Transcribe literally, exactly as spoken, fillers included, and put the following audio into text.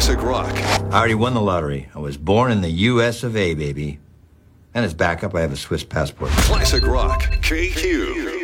Classic rock. I already won the lottery. I was born in the U S of A, baby. And as backup, I have a Swiss passport. Classic rock. K Q.